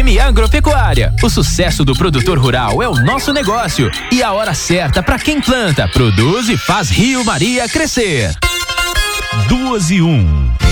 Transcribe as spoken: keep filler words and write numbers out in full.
M Agropecuária. O sucesso do produtor rural é o nosso negócio e a hora certa para quem planta, produz e faz Rio Maria crescer. Duas e um.